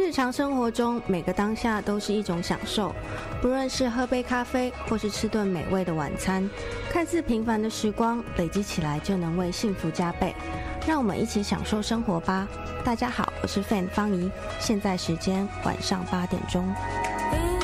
日常生活中，每个当下都是一种享受，不论是喝杯咖啡，或是吃顿美味的晚餐，看似平凡的时光，累积起来就能为幸福加倍。让我们一起享受生活吧。大家好，我是 Fan 方怡，现在时间晚上8点钟。